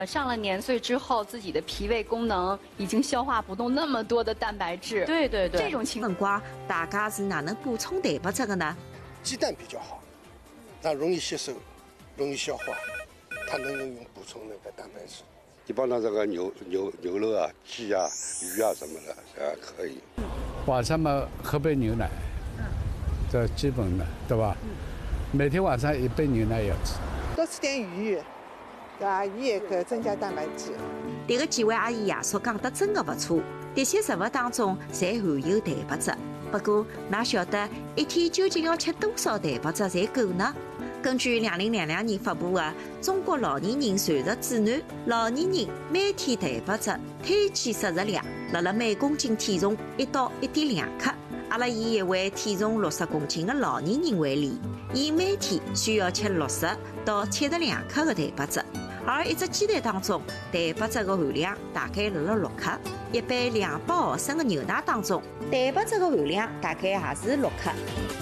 上了年岁之后，自己的脾胃功能已经消化不动那么多的蛋白质。 对， 这种情况， 大家是哪能补充蛋白质的呢？ 鸡蛋比较好，它容易吸收，容易消化，它能用补充那个蛋白质。 一般的这个牛肉啊、鸡啊、鱼啊什么的，可以。 晚上嘛，喝杯牛奶，这基本的，对吧？每天晚上1杯牛奶要吃。 多吃点鱼，对吧？鱼也可以增加蛋白质。 迭个几位阿姨爷叔讲得真的不错，这些食物当中侪含有蛋白质。不过，哪晓得一天究竟要吃多少蛋白质才够呢？根据2022年发布的《中国老年人膳食指南》，老年人每天蛋白质推荐摄入量，辣每公斤体重1到1.2克。阿拉以一位体重60公斤的老年人为例，伊每天需要吃60到72克的蛋白质，而一只鸡蛋当中蛋白质的含量大概辣6克，一杯200毫升的牛奶当中蛋白质的含量大概也是6克。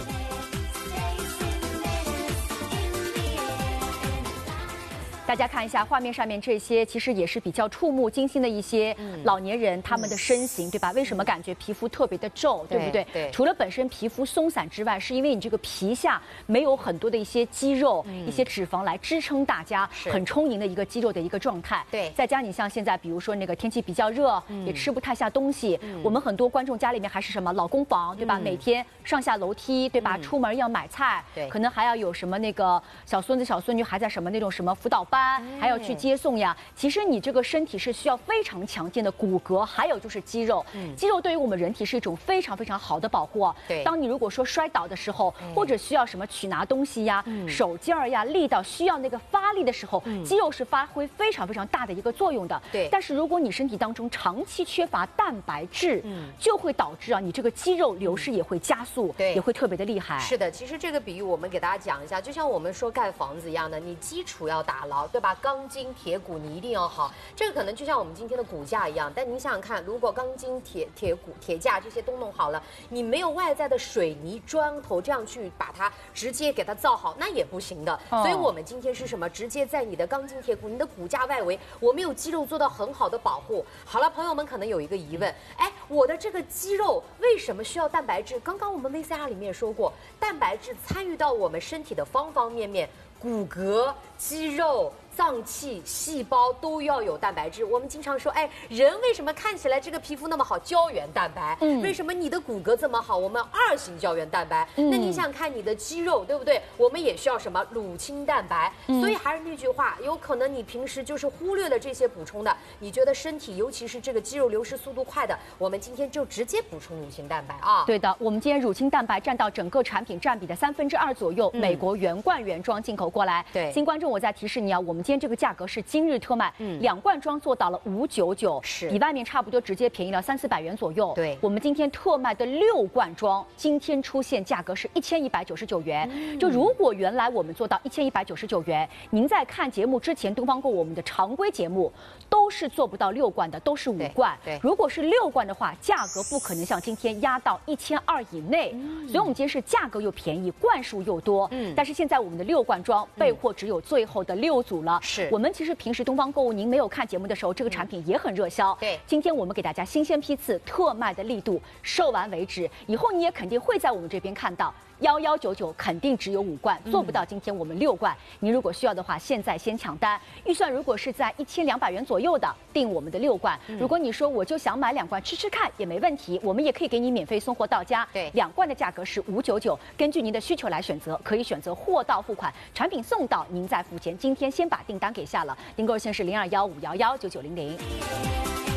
大家看一下画面上面这些，其实也是比较触目惊心的一些老年人他们的身形，对吧？为什么感觉皮肤特别的皱，对不对？ 对。 除了本身皮肤松散之外，是因为你这个皮下没有很多的一些肌肉、一些脂肪来支撑大家很充盈的一个肌肉的一个状态。 对。 再加你像现在，比如说那个天气比较热，也吃不太下东西。我们很多观众家里面还是什么老公房，对吧？每天上下楼梯，对吧？出门要买菜，可能还要有什么那个小孙子小孙女还在什么那种什么辅导班。还要去接送呀。其实你这个身体是需要非常强健的骨骼，还有就是肌肉。肌肉对于我们人体是一种非常非常好的保护。 对， 当你如果说摔倒的时候，或者需要什么取拿东西呀、手劲儿呀、力道需要那个发力的时候，肌肉是发挥非常非常大的一个作用的。 对， 但是如果你身体当中长期缺乏蛋白质，就会导致你这个肌肉流失也会加速，也会特别的厉害。 是的，其实这个比喻我们给大家讲一下，就像我们说盖房子一样的，你基础要打牢，对吧？钢筋铁骨你一定要好，这个可能就像我们今天的骨架一样。但你想想看，如果钢筋铁骨铁架这些都弄好了，你没有外在的水泥砖头这样去把它直接给它造好，那也不行的。所以我们今天是什么？直接在你的钢筋铁骨、你的骨架外围，我们有肌肉做到很好的保护。好了，朋友们可能有一个疑问，哎，我的这个肌肉为什么需要蛋白质？刚刚我们 VCR 里面说过，蛋白质参与到我们身体的方方面面，骨骼、肌肉、脏器、细胞都要有蛋白质。我们经常说，哎，人为什么看起来这个皮肤那么好？胶原蛋白。为什么你的骨骼这么好？我们2型胶原蛋白。那你想看你的肌肉，对不对？我们也需要什么？乳清蛋白。所以还是那句话，有可能你平时就是忽略了这些补充的，你觉得身体尤其是这个肌肉流失速度快的，我们今天就直接补充乳清蛋白啊。 对的，我们今天乳清蛋白占到整个产品占比的2/3左右，美国原罐原装进口过来。 对， 新观众，我再提示你啊，我们今天这个价格是今日特卖，2罐装做到了599， 是比外面差不多直接便宜了300-400元左右。 对， 我们今天特卖的6罐装，今天出现价格是1199元。就如果原来我们做到1199元，您在看节目之前，东方购我们的常规节目都是做不到6罐的，都是5罐。 对， 如果是6罐的话，价格不可能像今天压到1200以内。所以我们今天是价格又便宜，罐数又多。但是现在我们的6罐装备货只有最后的6组了。 是我们其实平时东方购物您没有看节目的时候，这个产品也很热销。 对， 今天我们给大家新鲜批次，特卖的力度，售完为止。以后你也肯定会在我们这边看到。1199肯定只有5罐，做不到今天我们6罐。您如果需要的话，现在先抢单。预算如果是在1200元左右的，订我们的6罐。如果你说我就想买2罐吃吃看也没问题，我们也可以给你免费送货到家。 对 ，2罐的价格是599，根据您的需求来选择，可以选择货到付款，产品送到您再付钱。今天先把订单给下了，订购热线是0215119900。